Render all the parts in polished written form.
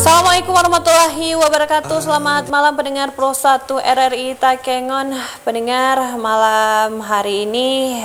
Assalamualaikum warahmatullahi wabarakatuh. Selamat malam pendengar Pro 1 RRI Takengon. Pendengar, malam hari ini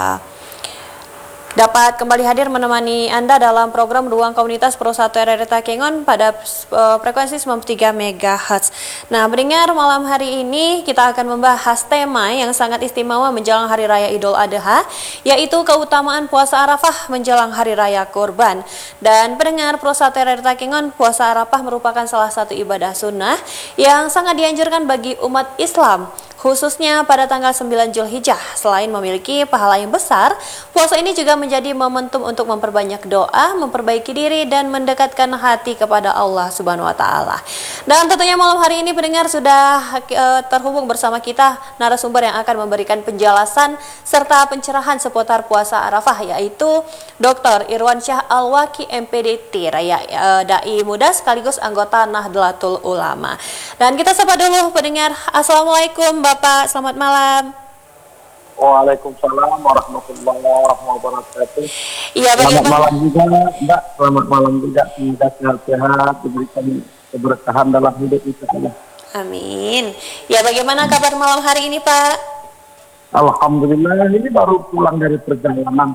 dapat kembali hadir menemani Anda dalam program Ruang Komunitas Pro 1 RRI Takengon pada frekuensi 93 MHz. Nah, pendengar, malam hari ini kita akan membahas tema yang sangat istimewa menjelang Hari Raya Idul Adha, yaitu keutamaan puasa Arafah menjelang Hari Raya Kurban. Dan pendengar Pro 1 RRI Takengon, puasa Arafah merupakan salah satu ibadah sunnah yang sangat dianjurkan bagi umat Islam, khususnya pada tanggal 9 Zulhijjah. Selain memiliki pahala yang besar, puasa ini juga menjadi momentum untuk memperbanyak doa, memperbaiki diri, dan mendekatkan hati kepada Allah Subhanahu wa Ta'ala. Dan tentunya malam hari ini pendengar sudah terhubung bersama kita narasumber yang akan memberikan penjelasan serta pencerahan seputar puasa Arafah, yaitu Dr. Irwansyah Alwaki MPD Tiraya, dai muda sekaligus anggota Nahdlatul Ulama. Dan kita sapa dulu pendengar. Assalamualaikum Bapak, selamat malam. Waalaikumsalam warahmatullahi wabarakatuh. Iya, selamat malam juga Mbak, selamat malam juga. Semoga sehat-sehat, diberikan keberkahan dalam hidup kita. Amin. Ya, bagaimana kabar malam hari ini Pak? Alhamdulillah, ini baru pulang dari perjalanan.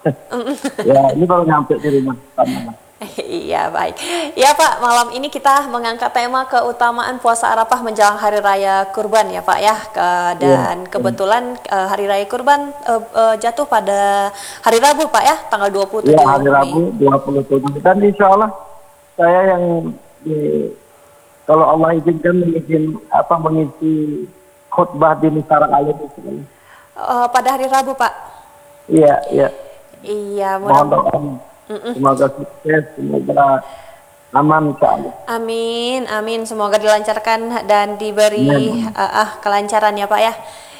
Ya, ini baru nyampe di rumah. Iya, baik. Ya Pak, malam ini kita mengangkat tema keutamaan puasa Arafah menjelang Hari Raya Kurban ya Pak ya. Dan kebetulan Hari Raya Kurban jatuh pada hari Rabu Pak ya, tanggal 27 Ya, hari Rabu 27. Dan insya Allah saya yang kalau Allah izinkan mengisi khutbah di Misara Alim itu. Pada hari Rabu Pak? Iya, iya. Iya, mohon doa. Semoga sukses, semoga aman insyaAllah. Amin, amin. Semoga dilancarkan dan diberi kelancaran ya Pak ya.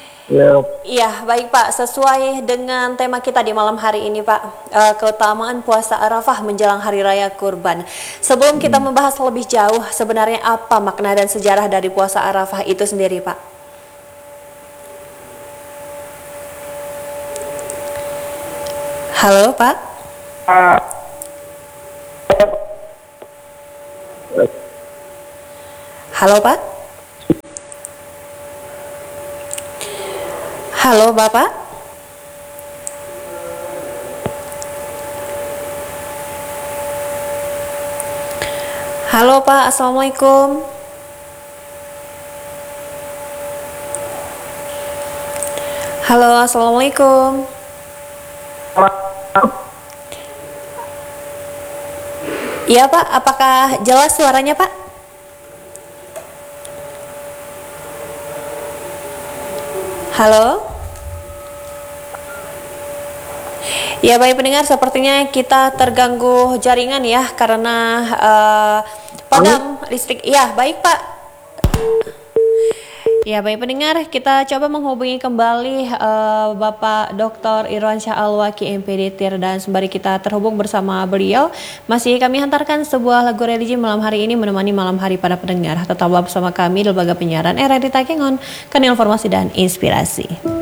Iya, baik Pak. Sesuai dengan tema kita di malam hari ini Pak, keutamaan puasa Arafah menjelang Hari Raya Kurban. Sebelum kita membahas lebih jauh, sebenarnya apa makna dan sejarah dari puasa Arafah itu sendiri Pak? Halo Pak. Halo Pak. Halo Bapak. Halo Pak, Assalamualaikum. Halo, Assalamualaikum. Iya Pak, apakah jelas suaranya Pak? Halo? Ya baik pendengar, sepertinya kita terganggu jaringan ya karena padam listrik. Iya baik Pak. Ya baik pendengar, kita coba menghubungi kembali Bapak Dr. Irwansyah Alwaki MPD Tir, dan sembari kita terhubung bersama beliau, masih kami hantarkan sebuah lagu religi malam hari ini menemani malam hari para pendengar. Tetaplah bersama kami di lembaga penyiaran RRI Takengon, kanal informasi dan inspirasi.